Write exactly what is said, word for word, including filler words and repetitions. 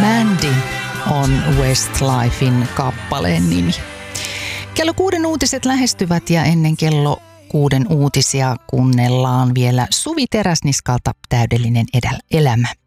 Mandy on Westlifein kappaleen nimi. Kello kuuden uutiset lähestyvät ja ennen kello kuuden uutisia kuunnellaan vielä Suvi Teräsniskalta Täydellinen elämä.